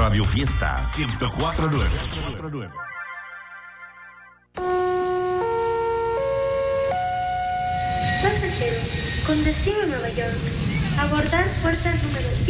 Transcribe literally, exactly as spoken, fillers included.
Radio Fiesta ciento cuatro punto nueve. Pasajeros, con destino a Nueva York. Abordar puerta número